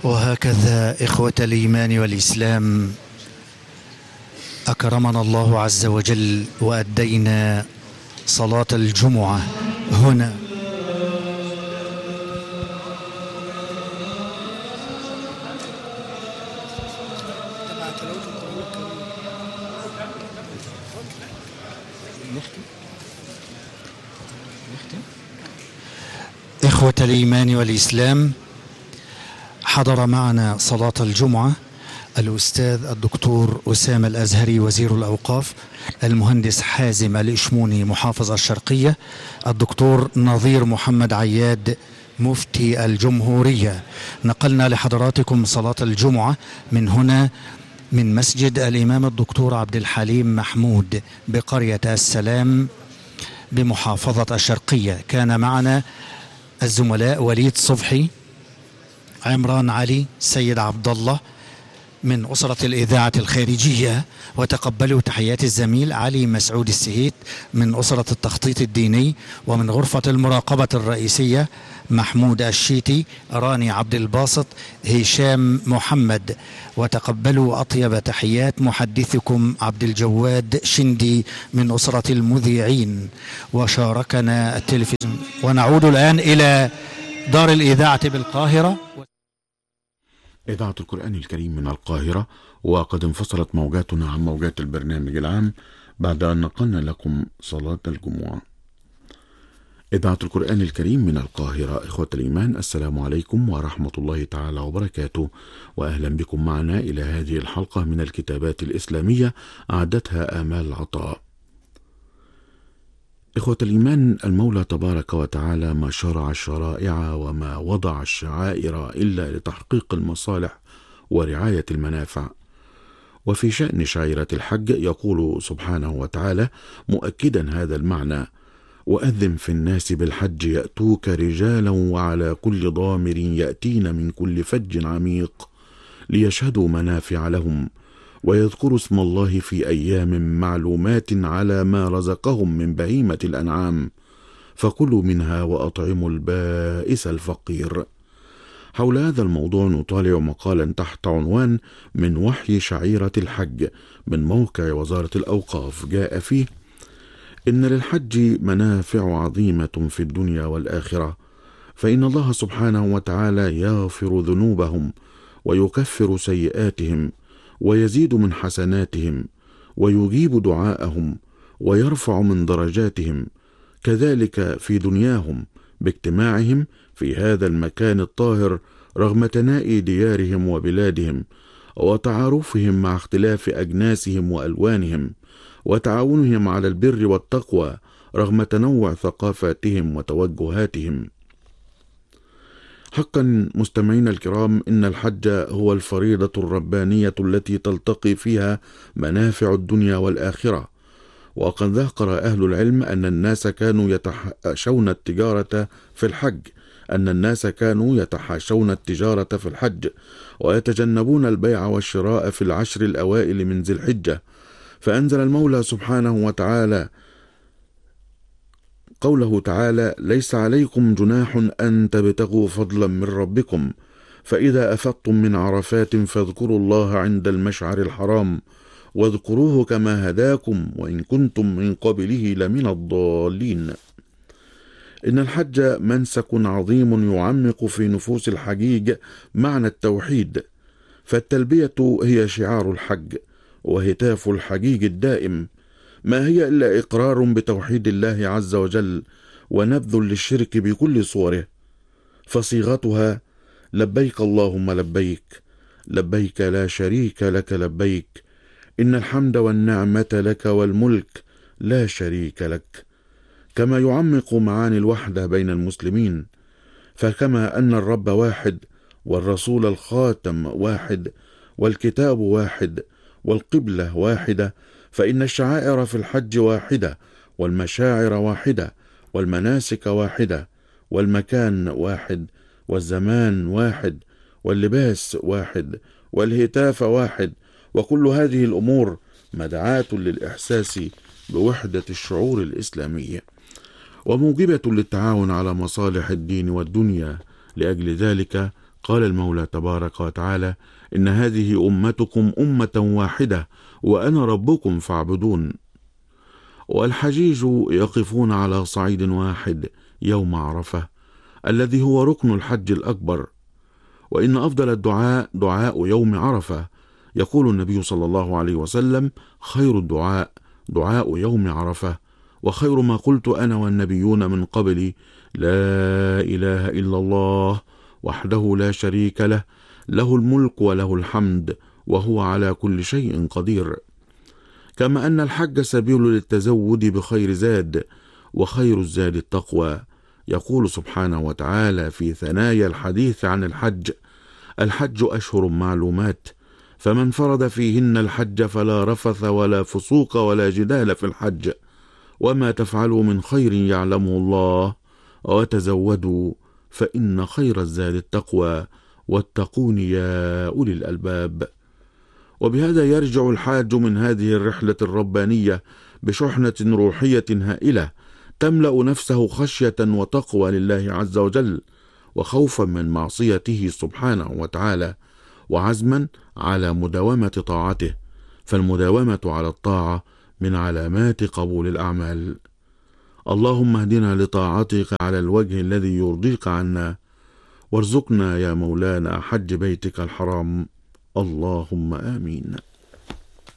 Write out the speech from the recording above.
وهكذا إخوة الإيمان والإسلام أكرمنا الله عز وجل وأدينا صلاة الجمعة هنا إخوة الإيمان والإسلام، حضر معنا صلاة الجمعة الأستاذ الدكتور أسامة الأزهري وزير الأوقاف، المهندس حازم الإشموني محافظ الشرقية، الدكتور نظير محمد عياد مفتي الجمهورية. نقلنا لحضراتكم صلاة الجمعة من هنا من مسجد الإمام الدكتور عبد الحليم محمود بقرية السلام بمحافظة الشرقية. كان معنا الزملاء وليد صبحي، عمران علي، سيد عبد الله من أسرة الإذاعة الخارجية، وتقبلوا تحيات الزميل علي مسعود السهيت من أسرة التخطيط الديني، ومن غرفة المراقبة الرئيسية محمود الشيتي، راني عبد الباسط، هشام محمد. وتقبلوا أطيب تحيات محدثكم عبد الجواد شندي من أسرة المذيعين. وشاركنا التلفزيون. ونعود الآن إلى دار الإذاعة بالقاهرة، إذاعة القرآن الكريم من القاهرة. وقد انفصلت موجاتنا عن موجات البرنامج العام بعد أن نقلنا لكم صلاة الجمعة. إذاعة القرآن الكريم من القاهرة. إخوة الإيمان، السلام عليكم ورحمة الله تعالى وبركاته، وأهلا بكم معنا إلى هذه الحلقة من الكتابات الإسلامية أعدتها آمال عطاء. إخوة الإيمان، المولى تبارك وتعالى ما شرع الشرائع وما وضع الشعائر إلا لتحقيق المصالح ورعاية المنافع. وفي شأن شعيرة الحج يقول سبحانه وتعالى مؤكدا هذا المعنى: وأذن في الناس بالحج يأتوك رجالا وعلى كل ضامر يأتين من كل فج عميق ليشهدوا منافع لهم ويذكروا اسم الله في أيام معلومات على ما رزقهم من بهيمة الأنعام فكلوا منها وأطعموا البائس الفقير. حول هذا الموضوع نطالع مقالا تحت عنوان من وحي شعيرة الحج من موقع وزارة الأوقاف. جاء فيه: إن للحج منافع عظيمة في الدنيا والآخرة، فإن الله سبحانه وتعالى يغفر ذنوبهم ويكفر سيئاتهم ويزيد من حسناتهم ويجيب دعاءهم ويرفع من درجاتهم، كذلك في دنياهم باجتماعهم في هذا المكان الطاهر رغم تنائي ديارهم وبلادهم وتعارفهم مع اختلاف أجناسهم وألوانهم وتعاونهم على البر والتقوى رغم تنوع ثقافاتهم وتوجهاتهم. حقا مستمعين الكرام، إن الحج هو الفريضة الربانية التي تلتقي فيها منافع الدنيا والآخرة. وقد ذكر أهل العلم أن الناس كانوا يتحاشون التجارة في الحج ويتجنبون البيع والشراء في العشر الأوائل من ذي الحجة، فأنزل المولى سبحانه وتعالى قوله تعالى: ليس عليكم جناح أن تبتغوا فضلا من ربكم فإذا أفضتم من عرفات فاذكروا الله عند المشعر الحرام واذكروه كما هداكم وإن كنتم من قبله لمن الضالين. إن الحج منسك عظيم يعمق في نفوس الحجيج معنى التوحيد، فالتلبية هي شعار الحج وهتاف الحجيج الدائم، ما هي إلا إقرار بتوحيد الله عز وجل ونبذ للشرك بكل صوره، فصيغتها: لبيك اللهم لبيك، لبيك لا شريك لك لبيك، إن الحمد والنعمة لك والملك لا شريك لك. كما يعمق معاني الوحدة بين المسلمين، فكما أن الرب واحد والرسول الخاتم واحد والكتاب واحد والقبلة واحدة، فإن الشعائر في الحج واحدة والمشاعر واحدة والمناسك واحدة والمكان واحد والزمان واحد واللباس واحد والهتاف واحد، وكل هذه الأمور مدعاة للإحساس بوحدة الشعور الإسلامية وموجبة للتعاون على مصالح الدين والدنيا. لأجل ذلك قال المولى تبارك وتعالى: إن هذه أمتكم أمة واحدة وأنا ربكم فاعبدون. والحجيج يقفون على صعيد واحد يوم عرفة الذي هو ركن الحج الأكبر. وإن أفضل الدعاء دعاء يوم عرفة. يقول النبي صلى الله عليه وسلم: خير الدعاء دعاء يوم عرفة، وخير ما قلت أنا والنبيون من قبلي: لا إله إلا الله وحده لا شريك له، له الملك وله الحمد وهو على كل شيء قدير. كما أن الحج سبيل للتزود بخير زاد، وخير الزاد التقوى. يقول سبحانه وتعالى في ثنايا الحديث عن الحج: الحج أشهر معلومات، فمن فرض فيهن الحج فلا رفث ولا فسوق ولا جدال في الحج، وما تفعلوا من خير يعلمه الله، وتزودوا فإن خير الزاد التقوى، واتقون يا أولي الألباب. وبهذا يرجع الحاج من هذه الرحلة الربانية بشحنة روحية هائلة تملأ نفسه خشية وتقوى لله عز وجل، وخوفا من معصيته سبحانه وتعالى، وعزما على مداومة طاعته، فالمداومة على الطاعة من علامات قبول الأعمال. اللهم اهدنا لطاعتك على الوجه الذي يرضيك عنا، وارزقنا يا مولانا حج بيتك الحرام، اللهم آمين.